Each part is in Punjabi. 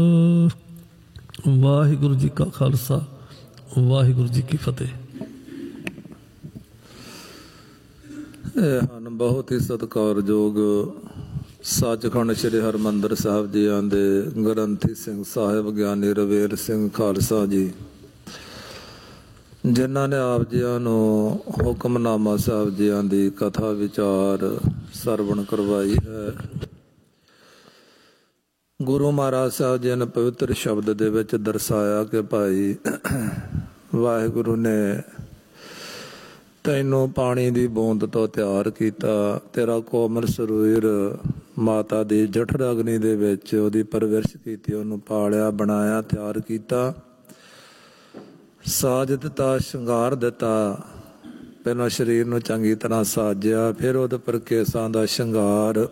ਵਾਹਿਗੁਰੂ ਜੀ ਕਾ ਖਾਲਸਾ ਵਾਹਿਗੁਰੂ ਜੀ ਕੀ ਫਤਿਹ। ਇਹ ਹਨ ਬਹੁਤ ਹੀ ਸਤਿਕਾਰਯੋਗ ਸੱਚਖੰਡ ਸ੍ਰੀ ਹਰਿਮੰਦਰ ਸਾਹਿਬ ਜੀਆਂ ਦੇ ਗ੍ਰੰਥੀ ਸਿੰਘ ਸਾਹਿਬ ਗਿਆਨੀ ਰਵੇਲ ਸਿੰਘ ਖਾਲਸਾ ਜੀ, ਜਿਨ੍ਹਾਂ ਨੇ ਆਪ ਜੀਆਂ ਨੂੰ ਹੁਕਮਨਾਮਾ ਸਾਹਿਬ ਜੀਆਂ ਦੀ ਕਥਾ ਵਿਚਾਰ ਸਰਵਣ ਕਰਵਾਈ ਹੈ। ਗੁਰੂ ਮਹਾਰਾਜ ਸਾਹਿਬ ਜੀ ਨੇ ਪਵਿੱਤਰ ਸ਼ਬਦ ਦੇ ਵਿੱਚ ਦਰਸਾਇਆ ਕਿ ਭਾਈ ਵਾਹਿਗੁਰੂ ਨੇ ਤੈਨੂੰ ਪਾਣੀ ਦੀ ਬੂੰਦ ਤੋਂ ਤਿਆਰ ਕੀਤਾ, ਤੇਰਾ ਕੋਮਲ ਸਰੀਰ ਮਾਤਾ ਦੀ ਜਠਰ ਅਗਨੀ ਦੇ ਵਿੱਚ ਉਹਦੀ ਪਰਵਰਿਸ਼ ਕੀਤੀ, ਉਹਨੂੰ ਪਾਲਿਆ ਬਣਾਇਆ ਤਿਆਰ ਕੀਤਾ, ਸਾਜ ਦਿੱਤਾ, ਸ਼ਿੰਗਾਰ ਦਿੱਤਾ। ਪਹਿਲਾਂ ਸਰੀਰ ਨੂੰ ਚੰਗੀ ਤਰ੍ਹਾਂ ਸਾਜਿਆ, ਫਿਰ ਉਹਦੇ ਪਰ ਕੇਸਾਂ ਦਾ ਸ਼ਿੰਗਾਰ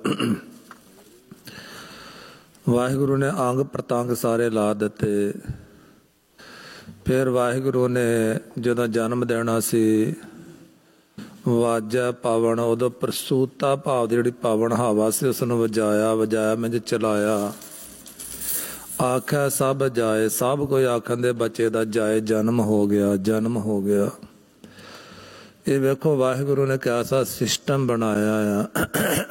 ਵਾਹਿਗੁਰੂ ਨੇ ਅੰਗ ਪ੍ਰਤੰਗ ਸਾਰੇ ਲਾ ਦਿੱਤੇ। ਫਿਰ ਵਾਹਿਗੁਰੂ ਨੇ ਜਦੋਂ ਜਨਮ ਦੇਣਾ ਸੀ, ਵਾਜਾ ਪਾਵਨ ਉਦੋਂ ਪ੍ਰਸੂਤਾ ਭਾਵ ਦੀ ਜਿਹੜੀ ਪਾਵਨ ਹਵਾ ਸੀ ਉਸਨੂੰ ਵਜਾਇਆ ਮੈਂ ਚਲਾਇਆ। ਆਖਿਆ ਸਭ ਜਾਏ, ਸਭ ਕੋਈ ਆਖਣ ਦੇ ਬੱਚੇ ਦਾ ਜਾਏ ਜਨਮ ਹੋ ਗਿਆ। ਇਹ ਵੇਖੋ ਵਾਹਿਗੁਰੂ ਨੇ ਕਿਹੜਾ ਸਿਸਟਮ ਬਣਾਇਆ ਆ।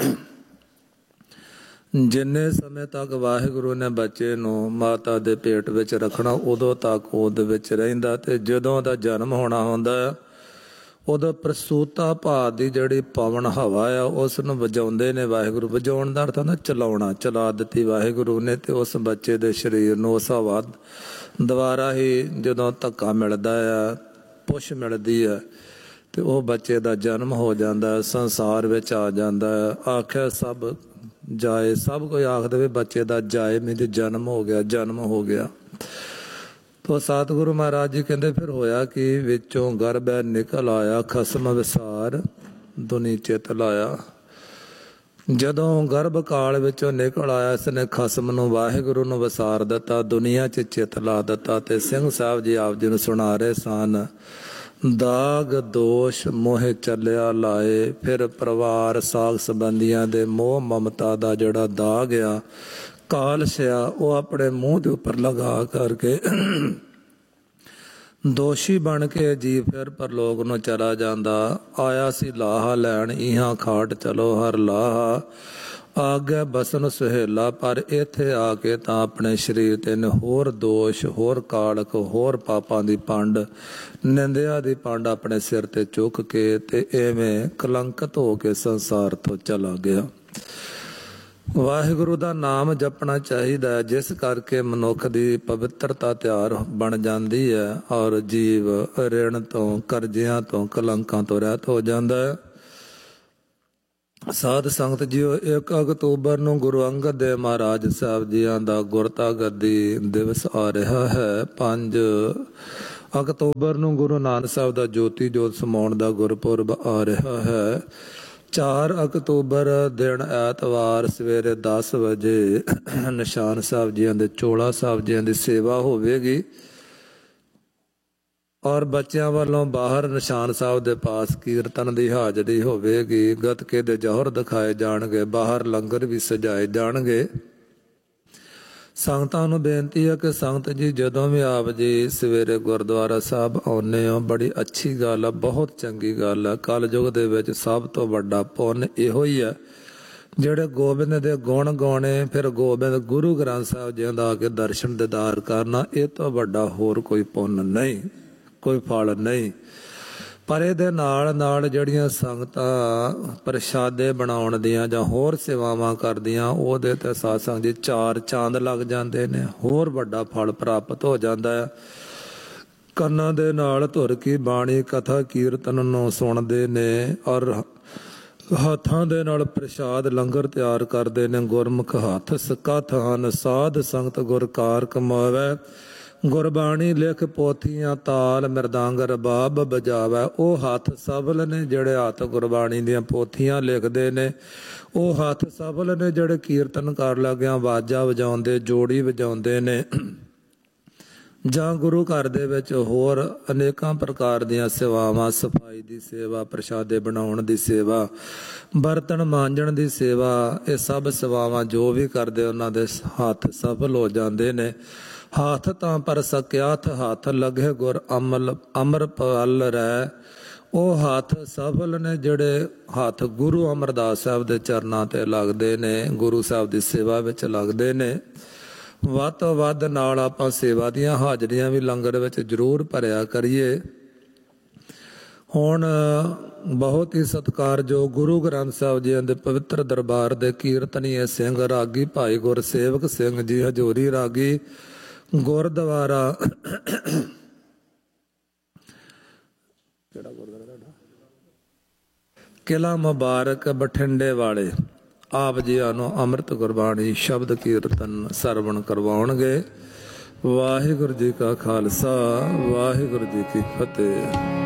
ਜਿੰਨੇ ਸਮੇਂ ਤੱਕ ਵਾਹਿਗੁਰੂ ਨੇ ਬੱਚੇ ਨੂੰ ਮਾਤਾ ਦੇ ਪੇਟ ਵਿੱਚ ਰੱਖਣਾ ਉਦੋਂ ਤੱਕ ਉਹਦੇ ਵਿੱਚ ਰਹਿੰਦਾ, ਤੇ ਜਦੋਂ ਉਹਦਾ ਜਨਮ ਹੋਣਾ ਹੁੰਦਾ ਉਦੋਂ ਪ੍ਰਸੂਤਾ ਭਾਵ ਦੀ ਜਿਹੜੀ ਪਵਨ ਹਵਾ ਆ ਉਸ ਨੂੰ ਵਜਾਉਂਦੇ ਨੇ ਵਾਹਿਗੁਰੂ। ਵਜਾਉਣ ਦਾ ਅਰਥ ਹੁੰਦਾ ਚਲਾਉਣਾ, ਚਲਾ ਦਿੱਤੀ ਵਾਹਿਗੁਰੂ ਨੇ, ਤੇ ਉਸ ਬੱਚੇ ਦੇ ਸਰੀਰ ਨੂੰ ਉਸ ਹਵਾ ਦੁਆਰਾ ਹੀ ਜਦੋਂ ਧੱਕਾ ਮਿਲਦਾ ਆ, ਪੁਸ਼ ਮਿਲਦੀ ਹੈ, ਤੇ ਉਹ ਬੱਚੇ ਦਾ ਜਨਮ ਹੋ ਜਾਂਦਾ, ਸੰਸਾਰ ਵਿੱਚ ਆ ਜਾਂਦਾ। ਆਖਿਆ ਸਭ ਜਾਏ, ਸਭ ਕੋਈ ਆਖ ਦੇਵੇ ਬੱਚੇ ਦਾ ਜਾਏ ਮੇਰੇ ਜਨਮ ਹੋ ਗਿਆ। ਤੋ ਸਤਿਗੁਰੂ ਮਹਾਰਾਜ ਜੀ ਕਹਿੰਦੇ ਫਿਰ ਹੋਇਆ ਕਿ ਵਿੱਚੋਂ ਗਰਭ ਨਿਕਲ ਆਇਆ ਖਸਮ ਵਿਸਾਰ ਦੁਨੀ ਚਿਤ ਲਾਇਆ। ਜਦੋਂ ਗਰਭ ਕਾਲ ਵਿੱਚੋਂ ਨਿਕਲ ਆਇਆ ਇਸਨੇ ਖਸਮ ਨੂੰ ਵਾਹਿਗੁਰੂ ਨੂੰ ਵਿਸਾਰ ਦਿੱਤਾ, ਦੁਨੀਆ 'ਚ ਚਿਤ ਲਾ ਦਿੱਤਾ। ਤੇ ਸਿੰਘ ਸਾਹਿਬ ਜੀ ਆਪ ਜੀ ਨੂੰ ਸੁਣਾ ਰਹੇ ਸਨ, ਦਾਗ ਦੋਸ਼ ਮੋਹ ਚੱਲਿਆ ਲਾਏ, ਫਿਰ ਪਰਿਵਾਰ ਸਾਗ ਸੰਬੰਧੀਆਂ ਦੇ ਮੋਹ ਮਮਤਾ ਦਾ ਜਿਹੜਾ ਦਾਗ ਆ ਕਾਲਸਿਆ ਉਹ ਆਪਣੇ ਮੂੰਹ ਦੇ ਉੱਪਰ ਲਗਾ ਕਰਕੇ ਦੋਸ਼ੀ ਬਣ ਕੇ ਜੀ ਫਿਰ ਪਰਲੋਕ ਨੂੰ ਚਲਾ ਜਾਂਦਾ। ਆਇਆ ਸੀ ਲਾਹਾ ਲੈਣ ਇਹਾਂ ਖਾਟ ਚਲੋ ਹਰ ਲਾਹਾ, ਆਗੇ ਬਸਨ ਸੁਹੇਲਾ, ਪਰ ਇੱਥੇ ਆ ਕੇ ਤਾਂ ਆਪਣੇ ਸਰੀਰ ਤੇ ਹੋਰ ਦੋਸ਼, ਹੋਰ ਕਾਲਕ, ਹੋਰ ਪਾਪਾਂ ਦੀ ਪੰਡ, ਨਿੰਦਿਆ ਦੀ ਪੰਡ ਆਪਣੇ ਸਿਰ ਤੇ ਚੁੱਕ ਕੇ ਤੇ ਐਵੇਂ ਕਲੰਕਤ ਹੋ ਕੇ ਸੰਸਾਰ ਤੋਂ ਚਲਾ ਗਿਆ। ਵਾਹਿਗੁਰੂ ਦਾ ਨਾਮ ਜਪਣਾ ਚਾਹੀਦਾ ਹੈ, ਜਿਸ ਕਰਕੇ ਮਨੁੱਖ ਦੀ ਪਵਿੱਤਰਤਾ ਤਿਆਰ ਬਣ ਜਾਂਦੀ ਹੈ ਔਰ ਜੀਵ ਰਿਣ ਤੋਂ, ਕਰਜ਼ਿਆਂ ਤੋਂ, ਕਲੰਕਾਂ ਤੋਂ ਰਹਿਤ ਹੋ ਜਾਂਦਾ ਹੈ। ਸਾਧ ਸੰਗਤ ਜੀਓ, 1 ਅਕਤੂਬਰ ਨੂੰ ਗੁਰੂ ਅੰਗਦ ਦੇਵ ਮਹਾਰਾਜ ਸਾਹਿਬ ਜੀਆਂ ਦਾ ਗੁਰਤਾ ਗੱਦੀ ਦਿਵਸ ਆ ਰਿਹਾ ਹੈ। 5 ਅਕਤੂਬਰ ਨੂੰ ਗੁਰੂ ਨਾਨਕ ਸਾਹਿਬ ਦਾ ਜੋਤੀ ਜੋਤ ਸਮਾਉਣ ਦਾ ਗੁਰਪੁਰਬ ਆ ਰਿਹਾ ਹੈ। 4 ਅਕਤੂਬਰ ਦਿਨ ਐਤਵਾਰ ਸਵੇਰੇ 10 ਵਜੇ ਨਿਸ਼ਾਨ ਸਾਹਿਬ ਜੀਆਂ ਦੇ, ਚੋਲਾ ਸਾਹਿਬ ਜੀਆਂ ਦੀ ਸੇਵਾ ਹੋਵੇਗੀ ਔਰ ਬੱਚਿਆਂ ਵੱਲੋਂ ਬਾਹਰ ਨਿਸ਼ਾਨ ਸਾਹਿਬ ਦੇ ਪਾਸ ਕੀਰਤਨ ਦੀ ਹਾਜ਼ਰੀ ਹੋਵੇਗੀ। ਗੱਤਕੇ ਦੇ ਜੌਹਰ ਦਿਖਾਏ ਜਾਣਗੇ, ਬਾਹਰ ਲੰਗਰ ਵੀ ਸਜਾਏ ਜਾਣਗੇ। ਸੰਗਤਾਂ ਨੂੰ ਬੇਨਤੀ ਹੈ ਕਿ ਸੰਗਤ ਜੀ ਜਦੋਂ ਵੀ ਆਪ ਜੀ ਸਵੇਰੇ ਗੁਰਦੁਆਰਾ ਸਾਹਿਬ ਆਉਂਦੇ ਹੋ, ਬੜੀ ਅੱਛੀ ਗੱਲ ਆ, ਬਹੁਤ ਚੰਗੀ ਗੱਲ ਆ। ਕਲਯੁਗ ਦੇ ਵਿੱਚ ਸਭ ਤੋਂ ਵੱਡਾ ਪੁੰਨ ਇਹੋ ਹੀ ਹੈ ਜਿਹੜੇ ਗੋਬਿੰਦ ਦੇ ਗੁਣ ਗਾਉਣੇ, ਫਿਰ ਗੋਬਿੰਦ ਗੁਰੂ ਗ੍ਰੰਥ ਸਾਹਿਬ ਜੀ ਦਾ ਆ ਕੇ ਦਰਸ਼ਨ ਦੀਦਾਰ ਕਰਨਾ, ਇਹ ਤੋਂ ਵੱਡਾ ਹੋਰ ਕੋਈ ਪੁੰਨ ਨਹੀਂ, ਕੋਈ ਫਲ ਨਹੀਂ। ਪਰ ਇਹਦੇ ਨਾਲ ਜਿਹੜੀਆਂ ਸੰਗਤਾਂ ਪ੍ਰਸ਼ਾਦੇ ਬਣਾਉਣ ਦੀਆਂ ਜਾਂ ਹੋਰ ਸੇਵਾਵਾਂ ਕਰਦੀਆਂ, ਉਹਦੇ ਤੇ ਸਾਧ ਸੰਗਤ ਜੀ 4 ਚਾਂਦ ਲੱਗ ਜਾਂਦੇ ਨੇ, ਹੋਰ ਵੱਡਾ ਫਲ ਪ੍ਰਾਪਤ ਹੋ ਜਾਂਦਾ ਹੈ। ਕੰਨਾਂ ਦੇ ਨਾਲ ਧੁਰ ਕੀ ਬਾਣੀ ਕਥਾ ਕੀਰਤਨ ਨੂੰ ਸੁਣਦੇ ਨੇ ਔਰ ਹੱਥਾਂ ਦੇ ਨਾਲ ਪ੍ਰਸ਼ਾਦ ਲੰਗਰ ਤਿਆਰ ਕਰਦੇ ਨੇ। ਗੁਰਮੁਖ ਹੱਥ ਸਕਥ ਹਨ, ਸਾਧ ਸੰਗਤ ਗੁਰ ਕਾਰ ਕਮਾਵੇ, ਗੁਰਬਾਣੀ ਲਿਖ ਪੋਥੀਆਂ, ਤਾਲ ਮਿਰਦੰਗ ਰਬਾਬ ਬਜਾਵੇ। ਉਹ ਹੱਥ ਸਫਲ ਨੇ ਜਿਹੜੇ ਹੱਥ ਗੁਰਬਾਣੀ ਦੀਆਂ ਪੋਥੀਆਂ ਲਿਖਦੇ ਨੇ, ਉਹ ਹੱਥ ਸਫਲ ਨੇ ਜਿਹੜੇ ਕੀਰਤਨ ਕਰ ਲੱਗਿਆ ਆਵਾਜ਼ਾਂ ਵਜਾਉਂਦੇ, ਜੋੜੀ ਵਜਾਉਂਦੇ ਨੇ। ਜਾਂ ਗੁਰੂ ਘਰ ਦੇ ਵਿੱਚ ਹੋਰ ਅਨੇਕਾਂ ਪ੍ਰਕਾਰ ਦੀਆਂ ਸੇਵਾਵਾਂ, ਸਫਾਈ ਦੀ ਸੇਵਾ, ਪ੍ਰਸ਼ਾਦੇ ਬਣਾਉਣ ਦੀ ਸੇਵਾ, ਬਰਤਨ ਮਾਂਜਣ ਦੀ ਸੇਵਾ, ਇਹ ਸਭ ਸੇਵਾਵਾਂ ਜੋ ਵੀ ਕਰਦੇ ਉਹਨਾਂ ਦੇ ਹੱਥ ਸਫਲ ਹੋ ਜਾਂਦੇ ਨੇ। ਹੱਥ ਤਾਂ ਪਰ ਸਕਿਆਥ ਹੱਥ ਲਗੇ ਗੁਰ ਅਮਰ ਪਲ ਰਹਿ। ਉਹ ਹੱਥ ਸਫਲ ਨੇ ਜਿਹੜੇ ਹੱਥ ਗੁਰੂ ਅਮਰਦਾਸ ਸਾਹਿਬ ਦੇ ਚਰਨਾਂ ਤੇ ਲੱਗਦੇ ਨੇ, ਗੁਰੂ ਸਾਹਿਬ ਦੀ ਸੇਵਾ ਵਿੱਚ ਲੱਗਦੇ ਨੇ। ਵੱਧ ਤੋਂ ਵੱਧ ਨਾਲ ਆਪਾਂ ਸੇਵਾ ਦੀਆਂ ਹਾਜ਼ਰੀਆਂ ਵੀ ਲੰਗਰ ਵਿੱਚ ਜ਼ਰੂਰ ਭਰਿਆ ਕਰੀਏ। ਹੁਣ ਬਹੁਤ ਹੀ ਸਤਿਕਾਰਯੋਗ ਗੁਰੂ ਗ੍ਰੰਥ ਸਾਹਿਬ ਜੀ ਦੇ ਪਵਿੱਤਰ ਦਰਬਾਰ ਦੇ ਕੀਰਤਨੀਏ ਸਿੰਘ ਰਾਗੀ ਭਾਈ ਗੁਰਸੇਵਕ ਸਿੰਘ ਜੀ ਹਜੂਰੀ ਰਾਗੀ ਗੁਰਦੁਆਰਾ ਕਿਹੜਾ ਗੁਰਦੁਆਰਾ ਤੁਹਾਡਾ? ਕਿਲ੍ਹਾ ਮੁਬਾਰਕ ਬਠਿੰਡੇ ਵਾਲੇ ਆਪ ਜੀਆਂ ਨੂੰ ਅੰਮ੍ਰਿਤ ਗੁਰਬਾਣੀ ਸ਼ਬਦ ਕੀਰਤਨ ਸਰਵਣ ਕਰਵਾਉਣਗੇ। ਵਾਹਿਗੁਰੂ ਜੀ ਕਾ ਖਾਲਸਾ, ਵਾਹਿਗੁਰੂ ਜੀ ਕੀ ਫਤਿਹ।